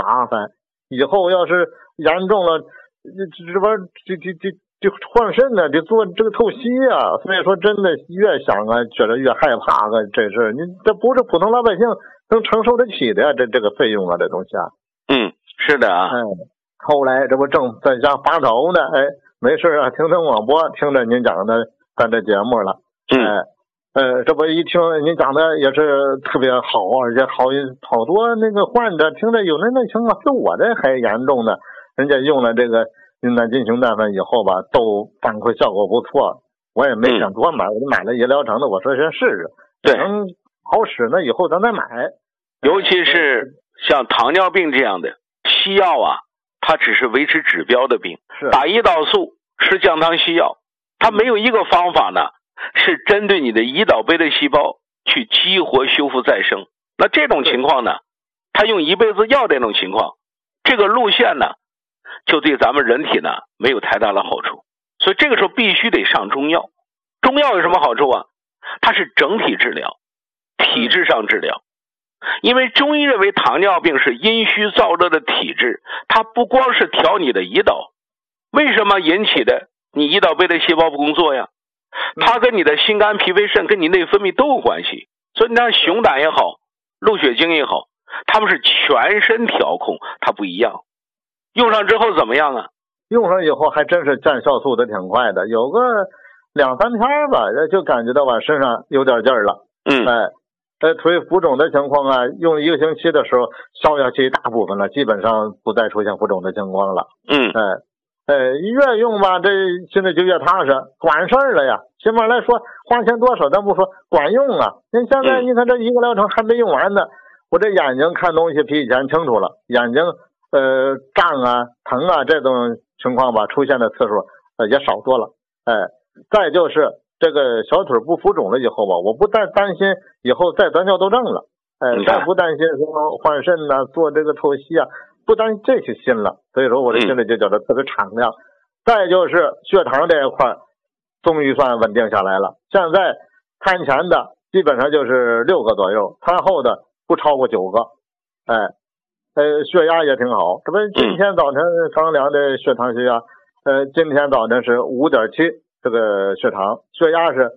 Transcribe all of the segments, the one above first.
麻烦。以后要是严重了，这玩意儿就换肾呢，得做这个透析啊。所以说，真的越想啊，觉得越害怕啊，这事儿你这不是普通老百姓能承受得起的呀，这个费用啊，这东西啊。 是的啊。 后来这不正在家发愁呢，没事啊，听广播，听着您讲的咱这节目了，这不一听您讲的也是特别好，而且好多那个患者听着有那情况比我这还严重呢，人家用了这个云南金熊蛋粉以后吧，都反馈效果不错，我也没想多买，我就买了医疗城的，我说先试试， 对， 能好使呢，以后咱再买。 尤其是像糖尿病这样的西药啊，它只是维持指标的病，打胰岛素吃降糖西药，它没有一个方法呢是针对你的胰岛贝塔细胞去激活修复再生。那这种情况呢，它用一辈子药这种情况，这个路线呢就对咱们人体呢没有太大的好处。所以这个时候必须得上中药。中药有什么好处啊？它是整体治疗，体质上治疗。因为中医认为糖尿病是阴虚燥热的体质，它不光是调你的胰岛，为什么引起的？你胰岛贝塔细胞不工作呀，它跟你的心肝脾肺肾跟你内分泌都有关系。所以你看熊胆也好，鹿血精也好，它们是全身调控，它不一样。用上之后怎么样啊？ 用上以后还真是见效速的挺快的，有个2-3天吧，就感觉到我身上有点劲儿了。腿浮肿的情况啊，用1个星期的时候消下去一大部分了，基本上不再出现浮肿的情况了。越用吧，这现在就越踏实，管事儿了呀。起码来说，花钱多少咱不说，管用啊。您现在你看这一个疗程还没用完呢，我这眼睛看东西比以前清楚了，眼睛胀啊、疼啊这种情况吧，出现的次数也少多了。再就是这个小腿不浮肿了以后吧，我不再担心以后再得尿窦症了，再不担心说换肾呐、做这个透析啊，不担心这些心了。所以说我这心里就觉得特别敞亮。再就是血糖这一块终于算稳定下来了，现在餐前的基本上就是6个左右，餐后的不超过9个。血压也挺好，这不今天早晨刚量的血糖血压，今天早晨是5.7。这个血糖血压是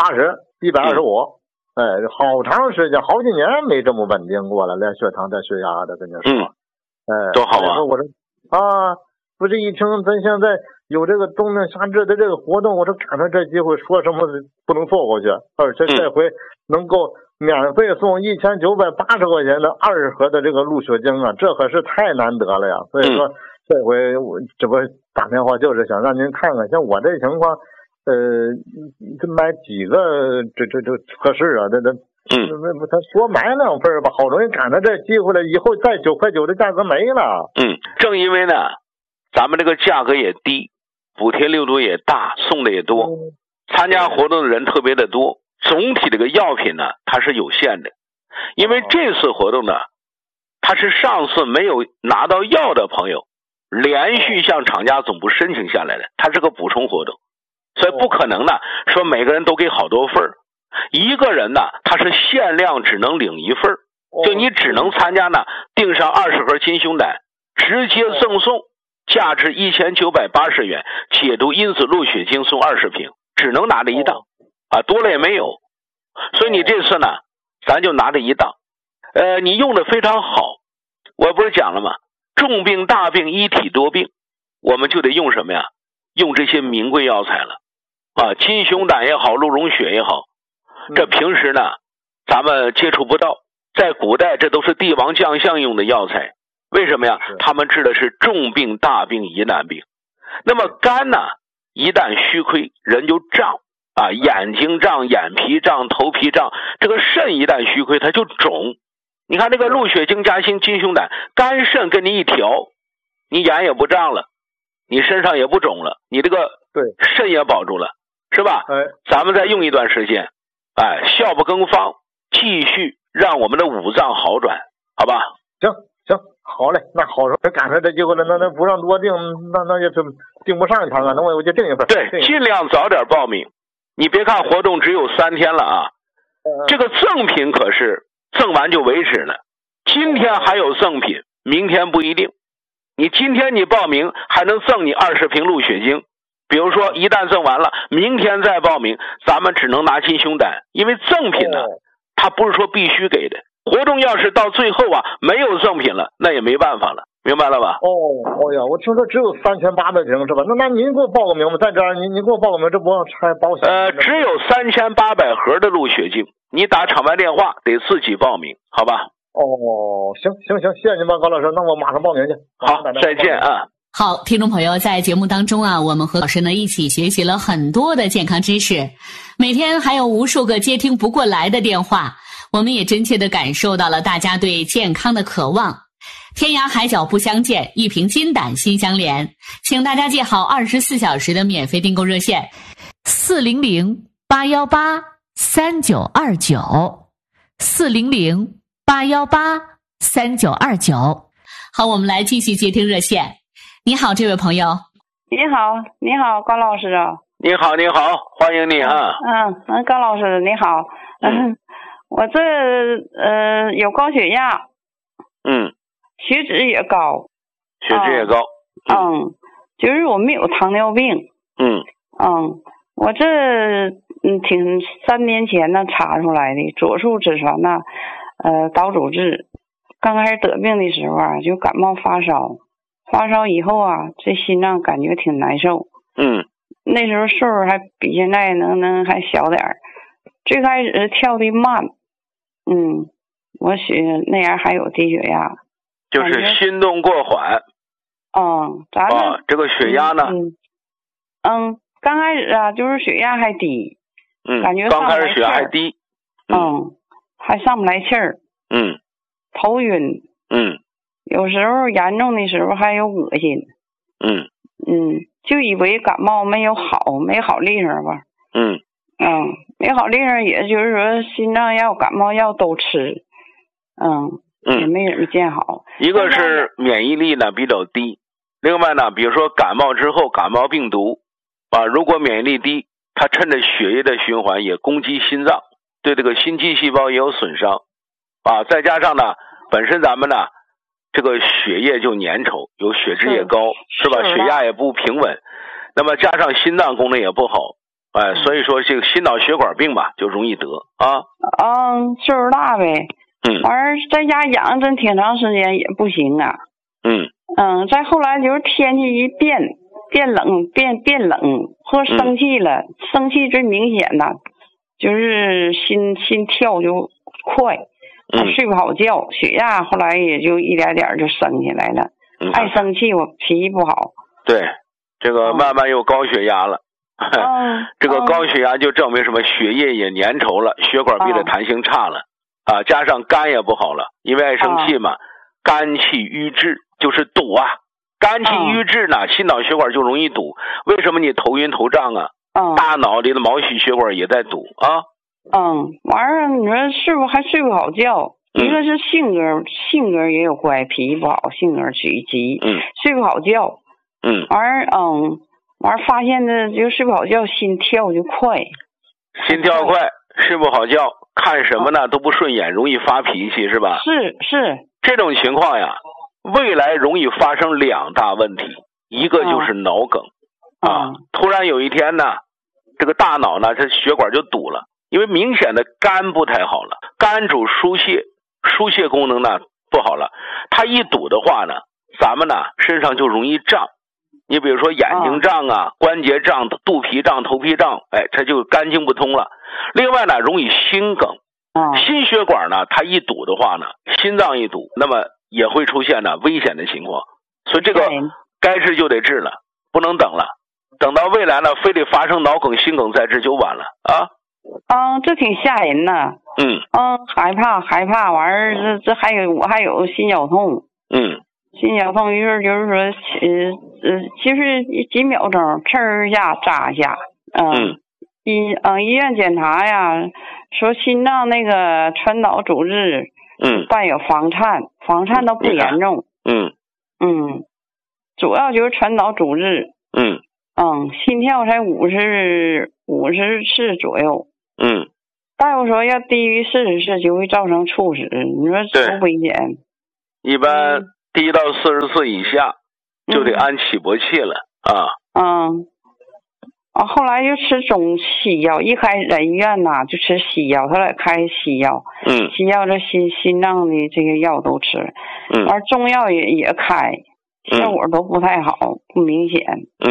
80、125，好长时间好几年没这么稳定过了，连血糖带血压的跟你说， 多好啊！ 我说不是一听咱现在有这个冬令夏治的这个活动，我说赶上这机会，说什么不能错过去，而且这回能够免费送1980块钱的20盒的这个鹿血精啊，这可是太难得了呀！所以说这回我这不打电话就是想让您看看，像我这情况。这买几个这合适啊？他多买2份吧，好容易赶上这机会了，以后再9块9的价格没了。 正因为呢，咱们这个价格也低，补贴力度也大，送的也多，参加活动的人特别的多，总体这个药品呢，它是有限的。因为这次活动呢，它是上次没有拿到药的朋友连续向厂家总部申请下来的，它是个补充活动。所以不可能呢说每个人都给好多份，一个人呢他是限量只能领1份，就你只能参加呢订上20盒金熊胆，直接赠送价值1980元解毒因子鹿血精送20瓶，只能拿这一档多了也没有。所以你这次呢咱就拿这一档，你用的非常好。我不是讲了吗？重病大病一体多病，我们就得用什么呀？用这些名贵药材了金熊胆也好，鹿茸血也好，这平时呢咱们接触不到，在古代这都是帝王将相用的药材。为什么呀？他们治的是重病大病疑难病。那么肝呢一旦虚亏，人就胀眼睛胀、眼皮胀、头皮胀，这个肾一旦虚亏它就肿。你看这个鹿血精加金熊胆，肝肾跟你一调，你眼也不胀了，你身上也不肿了，你这个肾也保住了，是吧？咱们再用一段时间，效不更方，继续让我们的五脏好转，好吧？ 行，好嘞，那好说，赶上这机会了，那不让多订，那也是订不上一趟啊，那我就订一份。 对，尽量早点报名。你别看活动只有3天了这个赠品可是赠完就为止了。今天还有赠品， 明天不一定。你今天你报名还能赠你20瓶鹿血精，比如说一旦赠完了，明天再报名，咱们只能拿金胸胆，因为赠品呢，它不是说必须给的。活动要是到最后啊没有赠品了，那也没办法了，明白了吧？ 哦呀，我听说只有3800瓶是吧？那您给我报个名吧，在这儿您给我报个名，这不要拆保险？ 只有3800盒的鹿血精，你打场外电话得自己报名，好吧？ 行，谢谢您吧，高老师，那我马上报名去。 好，再见啊。 好，听众朋友，在节目当中啊，我们和老师呢一起学习了很多的健康知识，每天还有无数个接听不过来的电话，我们也真切地感受到了大家对健康的渴望。天涯海角不相见，一瓶金胆心相连，请大家记好24小时的免费订购热线400-818-3929，400-818-3929。好，我们来继续接听热线。你好，这位朋友。 你好，高老师啊。 你好，欢迎你啊。 高老师你好。我这有高血压。血脂也高。就是我没有糖尿病。我这3年前呢查出来的左束脂肪呢岛主质。刚开始得病的时候啊，就感冒发烧以后啊，这心脏感觉挺难受。那时候岁数还比现在能还小点儿，最开始跳的慢。我那样还有低血压， 就是心动过缓。 这个血压呢？ 刚开始啊，就是血压还低。感觉刚开始血压还低。 还上不来气儿。头晕。有时候严重的时候还有恶心。就以为感冒没好厉害吧。没好厉害，也就是说心脏药、感冒药都吃。也没怎么见好。 一个是免疫力呢比较低，另外呢，比如说感冒之后感冒病毒如果免疫力低，它趁着血液的循环也攻击心脏，对这个心肌细胞也有损伤再加上呢本身咱们呢这个血液就粘稠，有血脂也高，是吧？血压也不平稳，那么加上心脏功能也不好，所以说这个心脑血管病吧就容易得岁数大呗。完在家养真挺长时间也不行啊。再后来就是天气一变冷或生气了，生气最明显的就是心跳就快。睡不好觉，血压后来也就一点点就升起来了。爱生气，我脾气不好。 对，这个慢慢又高血压了。这个高血压就证明什么？血液也粘稠了，血管壁的弹性差了加上肝也不好了，因为爱生气嘛，肝气郁滞就是堵肝气郁滞呢，心脑血管就容易堵。为什么你头晕头胀大脑里的毛细血管也在堵完你说还睡不好觉。一个是性格也有关，脾气不好，性格急，睡不好觉。完发现的就睡不好觉，心跳就快， 睡不好觉，看什么呢都不顺眼，容易发脾气，是吧？ 是这种情况呀，未来容易发生2大问题，一个就是脑梗突然有一天呢，这个大脑呢，它血管就堵了，因为明显的肝不太好了，肝主输血，输血功能呢不好了，它一堵的话呢，咱们呢身上就容易胀。你比如说眼睛胀关节胀，肚皮胀，头皮胀，它就肝经不通了。另外呢，容易心梗。心血管呢，它一堵的话呢，心脏一堵，那么也会出现呢危险的情况。所以这个该治就得治了，不能等了。等到未来呢，非得发生脑梗、心梗再治就晚了这挺吓人呐。害怕，完这我还有心绞痛。心绞痛一会就是说其实几秒钟呲一下扎一下。医院检查呀，说心脏那个传导阻滞伴有房颤都不严重。主要就是传导阻滞。心跳才50次左右。大夫说要低于40次就会造成猝死，你说多危险。 一般低到44以下，就得安起搏器了后来就吃中西药，一开始在医院呐就吃西药，后来开西药，西药这心脏的这个药都吃，完中药也开，效果都不太好，不明显，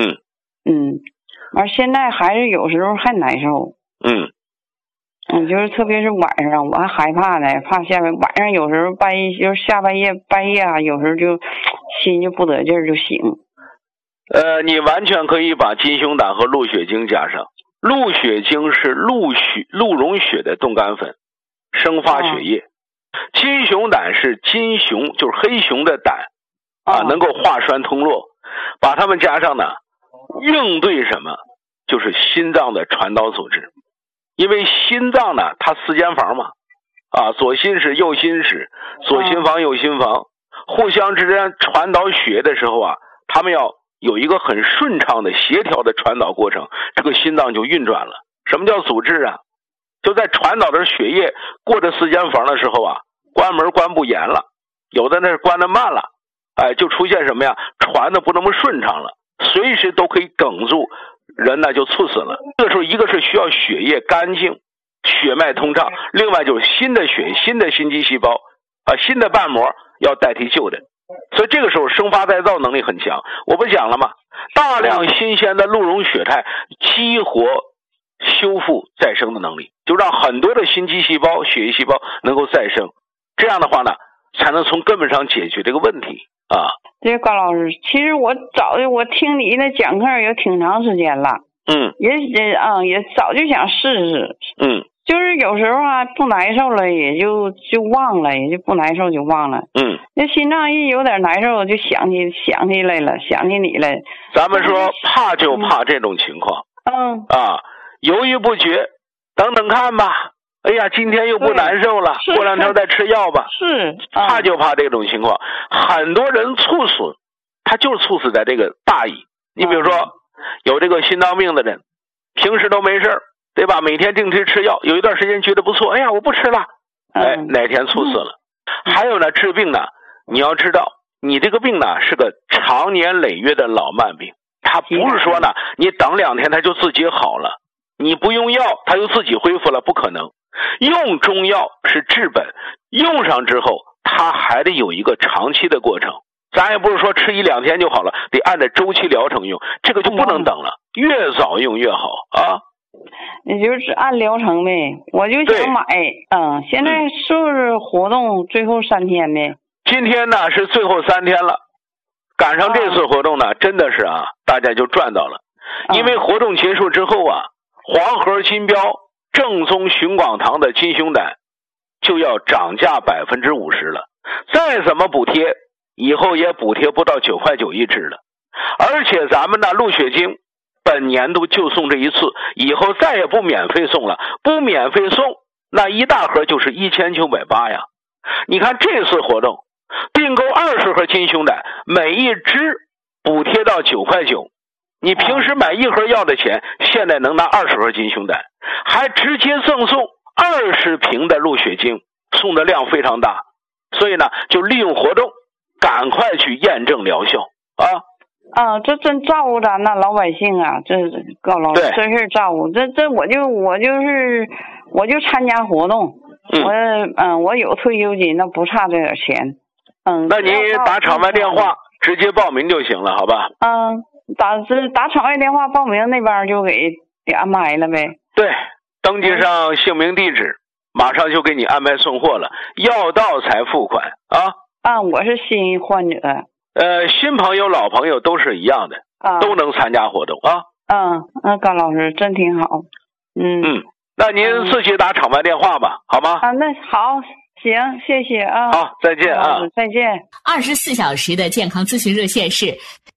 完现在还是有时候还难受，就是特别是晚上我还害怕呢，怕下晚上有时候就是下半夜啊，有时候就心就不得劲儿就醒。 你完全可以把金熊胆和鹿血精加上。鹿血精是鹿茸血的冻干粉，生发血液。金熊胆是金熊，就是黑熊的胆能够化栓通络。把它们加上呢，应对什么？就是心脏的传导阻滞。因为心脏呢，它四间房嘛，左心室、右心室，左心房、右心房，互相之间传导血液的时候他们要有一个很顺畅的协调的传导过程，这个心脏就运转了。什么叫阻滞啊？就在传导的血液过这四间房的时候关门关不严了，有的那是关得慢了，就出现什么呀？传的不那么顺畅了，随时都可以哽住，人呢就猝死了。这个时候一个是需要血液干净，血脉通畅，另外就是新的血、新的心肌细胞新的瓣膜要代替旧的。所以这个时候生发再造能力很强。我不讲了吗？大量新鲜的鹿茸血肽激活修复再生的能力，就让很多的心肌细胞、血液细胞能够再生。这样的话呢，才能从根本上解决这个问题对，高老师，其实我听你的讲课也挺长时间了，也早就想试试，就是有时候不难受了也就忘了，也就不难受就忘了，那心脏一有点难受就想起来了，想起你了。 咱们说怕就怕这种情况，犹豫不决，等等看吧。哎呀，今天又不难受了，过两天再吃药吧。怕就怕这种情况。很多人猝死，他就是猝死在这个大意。你比如说，有这个心脏病的人，平时都没事，对吧？每天定期吃药，有一段时间觉得不错，哎呀，我不吃了，哪天猝死了。还有呢，治病呢，你要知道，你这个病呢是个长年累月的老慢病，它不是说呢，你等2天它就自己好了，你不用药它就自己恢复了，不可能。用中药是治本，用上之后它还得有一个长期的过程，咱也不是说吃1-2天就好了，得按照周期疗程用，这个就不能等了，越早用越好也就是按疗程呗。我就想买，现在是不是活动最后3天呗？ 今天呢是最后3天了，赶上这次活动呢，真的是大家就赚到了，因为活动结束之后黄河金标正宗寻广堂的金熊胆就要涨价50%了，再怎么补贴，以后也补贴不到9.9块一支了。而且咱们的鹿血精本年度就送这一次，以后再也不免费送了，不免费送，那一大盒就是1980呀。你看这次活动，订购20盒金熊胆，每一支补贴到9.9块，你平时买1盒药的钱，现在能拿20盒金熊胆，还直接赠送20瓶的鹿血精，送的量非常大。所以呢，就利用活动，赶快去验证疗效这真照顾咱那老百姓这高老师真是照顾。这我就参加活动，我有退休金，那不差这点钱。 那你打场外电话直接报名就行了，好吧？ 打场外电话报名，那边就给安排了呗。 对，登记上姓名地址，马上就给你安排送货了，药到才付款我是新患者。 新朋友老朋友都是一样的，都能参加活动高老师真挺好。 那您自己打场外电话吧，好吗？ 那好，行，谢谢好，再见再见。 24小时的健康咨询热线是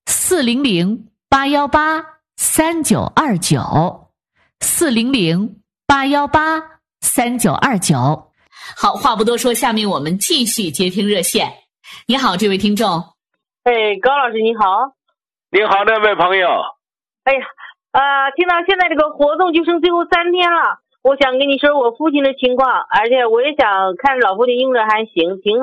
400-818-3929，400-818-3929。好，话不多说，下面我们继续接听热线。你好，这位听众。 高老师你好。 你好，那位朋友。 听到现在这个活动就剩最后3天了，我想跟你说我父亲的情况，而且我也想看老父亲用着还行，挺好。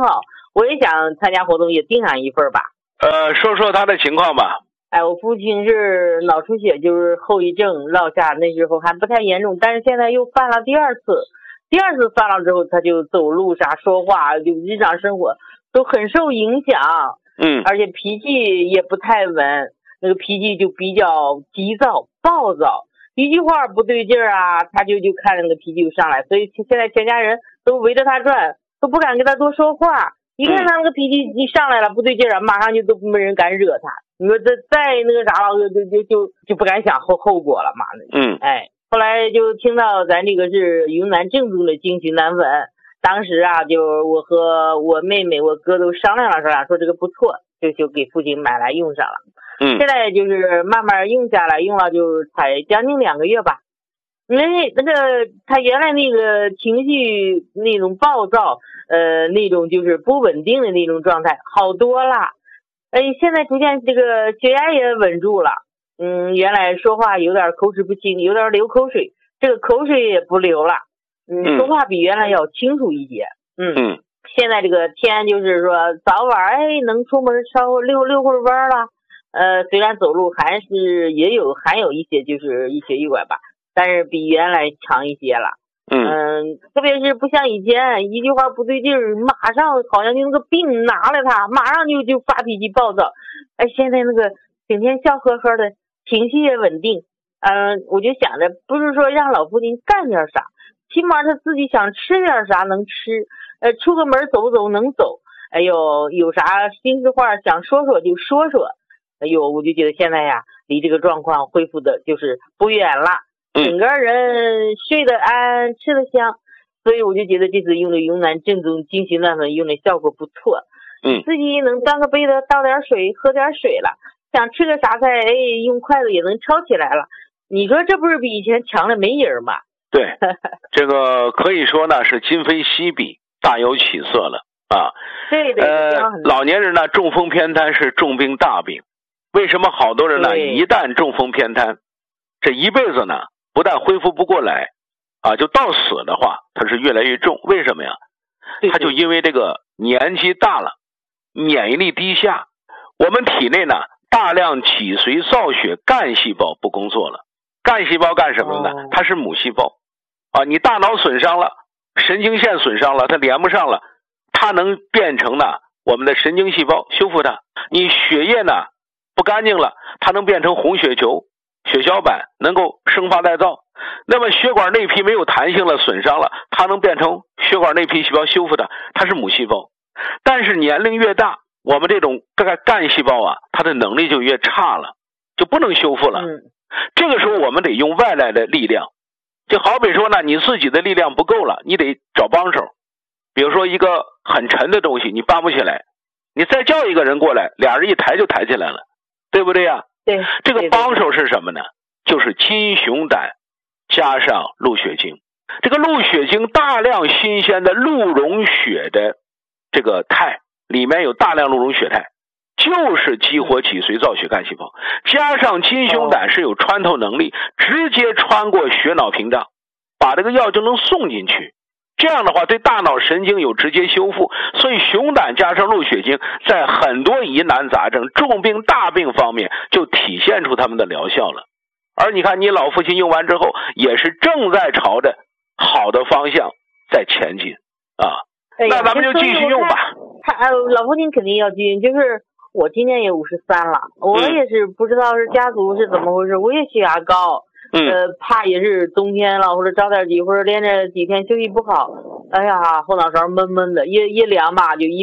我也想参加活动，也订上一份吧。 说说他的情况吧。 我父亲是脑出血，就是后遗症落下，那时候还不太严重，但是现在又犯了第二次犯了之后，他就走路啥说话就日常生活都很受影响，而且脾气也不太稳，那个脾气就比较急躁暴躁，一句话不对劲啊，他就看那个脾气就上来，所以现在全家人都围着他转，都不敢跟他多说话，一看他那个脾气一上来了不对劲啊，马上就都没人敢惹他，你说这再那个啥了，就不敢想后果了嘛。后来就听到咱这个是云南正宗的京曲南粉，当时啊，就我和我妹妹我哥都商量了，说这个不错，就给父亲买来用上了。现在就是慢慢用下来，用了就才将近2个月吧。因为那个他原来那个情绪那种暴躁，那种就是不稳定的那种状态好多了。现在逐渐这个血压也稳住了。原来说话有点口齿不清，有点流口水，这个口水也不流了。说话比原来要清楚一些。现在这个天就是说早晚能出门稍微溜会弯了。虽然走路还是含有一些就是一瘸一拐吧，但是比原来强一些了。特别是不像以前一句话不对劲儿，马上好像就那个病拿了他，马上就发脾气暴躁。现在那个整天笑呵呵的，情绪也稳定。我就想着不是说让老父亲干点啥，起码他自己想吃点啥能吃，出个门走走能走。有啥心事话想说就说。我就觉得现在呀，离这个状况恢复的就是不远了。整个人睡得安，吃得香，所以我就觉得这次用的云南正宗京曲南粉用的效果不错。自己能端个杯子倒点水喝点水了，想吃个啥菜用筷子也能抄起来了。你说这不是比以前强的没人吗？ 对，这个可以说呢是今非昔比，大有起色了啊。 对， 老年人呢中风偏瘫是重病大病，为什么好多人呢一旦中风偏瘫，这一辈子呢不但恢复不过来啊，就到死的话它是越来越重。为什么呀？他就因为这个年纪大了，免疫力低下，我们体内呢大量脊髓造血干细胞不工作了。干细胞干什么呢？它是母细胞啊，你大脑损伤了，神经线损伤了，它连不上了，它能变成呢我们的神经细胞修复它。你血液呢不干净了，它能变成红血球、血小板，能够生发再造。那么血管内皮没有弹性了，损伤了，它能变成血管内皮细胞修复的，它是母细胞。但是年龄越大，我们这种干细胞啊，它的能力就越差了，就不能修复了。这个时候我们得用外来的力量，就好比说呢，你自己的力量不够了，你得找帮手。比如说一个很沉的东西你搬不起来，你再叫一个人过来，俩人一抬就抬起来了，对不对呀？ 对， 这个帮手是什么呢？就是金熊胆加上鹿血精。这个鹿血精大量新鲜的鹿茸血的这个肽，里面有大量鹿茸血肽，就是激活脊髓造血干细胞，加上金熊胆是有穿透能力，直接穿过血脑屏障，把这个药就能送进去。这样的话对大脑神经有直接修复，所以熊胆加上鹿血精在很多疑难杂症、重病大病方面就体现出他们的疗效了。而你看你老父亲用完之后也是正在朝着好的方向在前进啊。那咱们就继续用吧。 老父亲肯定要继续，就是我今年也53了，我也是不知道是家族是怎么回事，我也血压高。怕也是冬天了，或者着点急，或者连着几天休息不好，哎呀，后脑勺闷闷的，一量吧就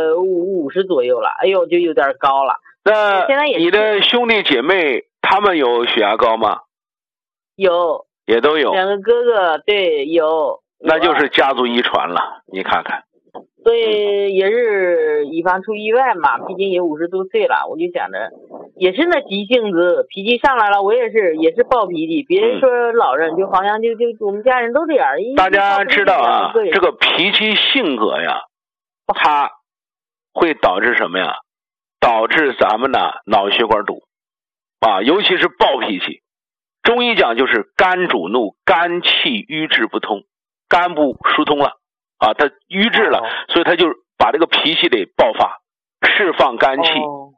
150左右了，哎呦，就有点高了。 那现在也你的兄弟姐妹他们有血压高吗？ 有， 也都有。 2个哥哥，对，有。 那就是家族遗传了，你看看。 所以也是以防出意外嘛，毕竟也50多岁了，我就想着也是那急性子，脾气上来了，我也是暴脾气。别人说老人就好像就我们家人都这样。 大家知道啊，这个脾气性格呀，它会导致什么呀？导致咱们的脑血管堵啊，尤其是暴脾气。中医讲就是肝主怒，肝气瘀滞不通，肝部疏通了啊，它瘀滞了，所以它就把把这个脾气得爆发，释放肝气。